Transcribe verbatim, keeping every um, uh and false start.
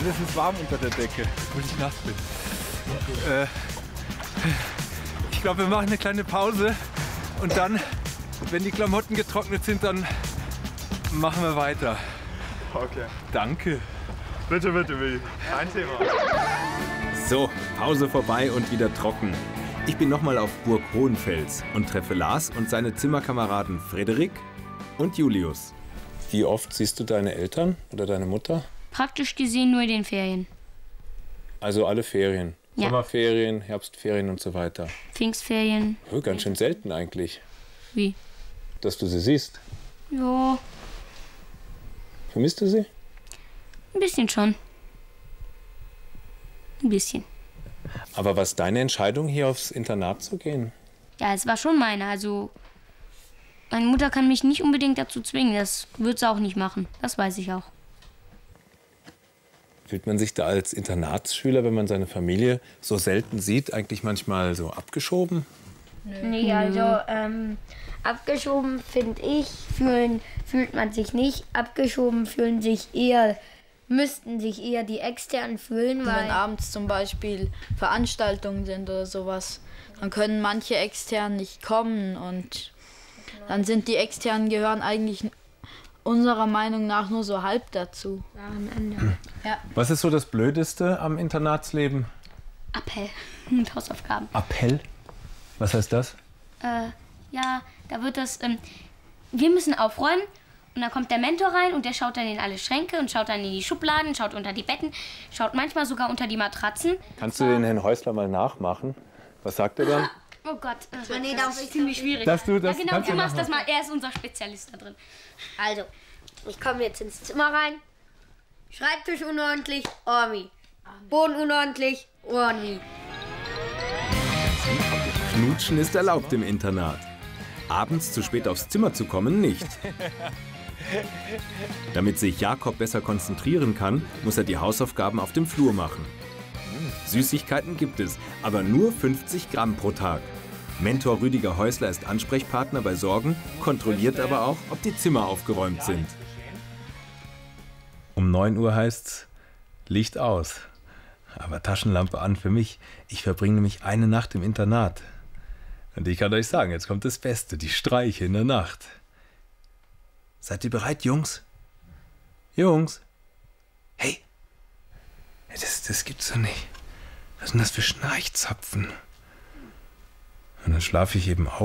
es ist warm unter der Decke, wo ich nass bin. Äh, ich glaube, wir machen eine kleine Pause und dann, wenn die Klamotten getrocknet sind, dann machen wir weiter. Okay. Danke. Bitte, bitte, Willi. Kein Thema. So, Pause vorbei und wieder trocken. Ich bin nochmal auf Burg Hohenfels und treffe Lars und seine Zimmerkameraden Frederik und Julius. Wie oft siehst du deine Eltern oder deine Mutter? Praktisch gesehen nur in den Ferien. Also alle Ferien? Ja. Sommerferien, Herbstferien und so weiter. Pfingstferien. Oh, ganz schön selten eigentlich, Wie? dass du sie siehst. Ja, Vermisst du sie? ein bisschen schon. Ein bisschen. Aber was ist deine Entscheidung, hier aufs Internat zu gehen? Ja, es war schon meine. Also, meine Mutter kann mich nicht unbedingt dazu zwingen. Das wird sie auch nicht machen. Das weiß ich auch. Fühlt man sich da als Internatsschüler, wenn man seine Familie so selten sieht, eigentlich manchmal so abgeschoben? Nee, also ähm, abgeschoben, finde ich, fühlen, fühlt man sich nicht. Abgeschoben fühlen sich eher, müssten sich eher die Externen fühlen, weil Wenn abends zum Beispiel Veranstaltungen sind oder sowas, dann können manche Externen nicht kommen und dann sind die Externen gehören eigentlich unserer Meinung nach nur so halb dazu. ja, am Ende. Ja. Was ist so das Blödeste am Internatsleben? Appell und Hausaufgaben. Appell? Was heißt das? Äh, ja, da wird das, ähm, wir müssen aufräumen und dann kommt der Mentor rein und der schaut dann in alle Schränke und schaut dann in die Schubladen, schaut unter die Betten, schaut manchmal sogar unter die Matratzen. Kannst du den Herrn Häusler mal nachmachen? Was sagt er dann? Oh Gott, äh, nee, das das ist ziemlich schwierig. Dass du das ja, genau, kannst du du machst das nachmachen. mal. Er ist unser Spezialist da drin. Also, ich komme jetzt ins Zimmer rein. Schreibtisch unordentlich, Ormi. Boden unordentlich, Ormi. Knutschen ist erlaubt im Internat. Abends zu spät aufs Zimmer zu kommen, nicht. Damit sich Jakob besser konzentrieren kann, muss er die Hausaufgaben auf dem Flur machen. Süßigkeiten gibt es, aber nur fünfzig Gramm pro Tag. Mentor Rüdiger Häusler ist Ansprechpartner bei Sorgen, kontrolliert aber auch, ob die Zimmer aufgeräumt sind. Um neun Uhr heißt's Licht aus. Aber Taschenlampe an für mich. Ich verbringe nämlich eine Nacht im Internat. Und ich kann euch sagen, jetzt kommt das Beste, die Streiche in der Nacht. Seid ihr bereit, Jungs? Jungs? Hey! Das, das gibt's doch nicht. Was sind das für Schnarchzapfen? Und dann schlafe ich eben auf.